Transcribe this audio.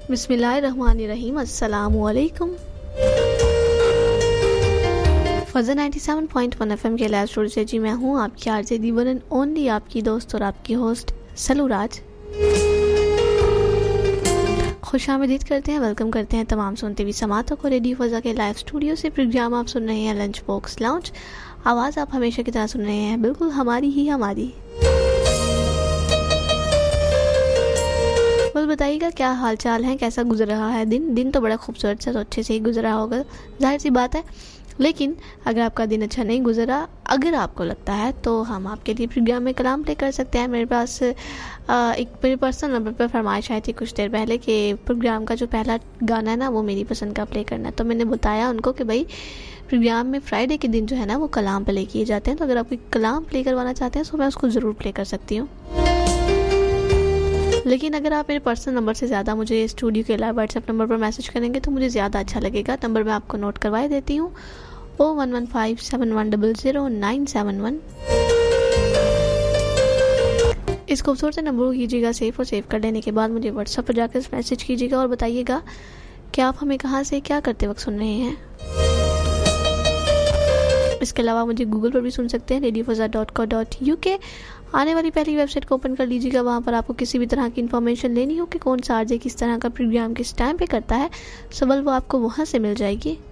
बिस्मिल्लाहिर्रहमानिर्रहीम। अस्सलामुअलैकुम। फज़ा 97.1 FM के लाइव स्टोरी से जी मैं हूँ आपकी RJ the one and only आपकी दोस्त और आपकी होस्ट सलूराज। खुशामदीद करते हैं, वेलकम करते हैं तमाम सुनते हुए समातों को। रेडियो फ़ज़ा के लाइव स्टूडियो से प्रोग्राम आप सुन रहे हैं लंच बॉक्स लाउंज। आवाज़ आप हमेशा की तरह सुन रहे हैं, बिल्कुल हमारी ही हमारी। बस बताइएगा क्या हाल चाल है, कैसा गुजर रहा है दिन तो बड़ा खूबसूरत सा, तो अच्छे से ही गुजरा होगा, जाहिर सी बात है। लेकिन अगर आपका दिन अच्छा नहीं गुजरा, अगर आपको लगता है, तो हम आपके लिए प्रोग्राम में कलाम प्ले कर सकते हैं। मेरे पास एक मेरे पर्सनल नंबर पर फरमाइश आई थी कुछ देर पहले कि प्रोग्राम का जो पहला गाना है ना वो मेरी पसंद का प्ले करना है। तो मैंने बताया उनको कि भाई प्रोग्राम में फ्राइडे के दिन जो है ना वो कलाम प्ले किए जाते हैं, तो अगर आप कोई कलाम प्ले करवाना चाहते हैं तो मैं उसको ज़रूर प्ले कर सकती हूँ। लेकिन अगर आप मेरे पर्सनल नंबर से ज़्यादा मुझे स्टूडियो के अलावा व्हाट्सएप नंबर पर मैसेज करेंगे तो मुझे ज़्यादा अच्छा लगेगा। नंबर मैं आपको नोट करवाई देती हूँ, 011571000971। इस खूबसूरत से नंबर को कीजिएगा सेव, और सेव कर लेने के बाद मुझे व्हाट्सएप पर जाकर मैसेज कीजिएगा और बताइएगा कि आप हमें कहाँ से क्या करते वक्त सुन रहे हैं। इसके अलावा मुझे गूगल पर भी सुन सकते हैं, radiofazza.co.uk। आने वाली पहली वेबसाइट को ओपन कर लीजिएगा। वहाँ पर आपको किसी भी तरह की इन्फॉर्मेशन लेनी हो कि कौन सा आरजे किस तरह का प्रोग्राम किस टाइम पे करता है, सबल वो आपको वहाँ से मिल जाएगी।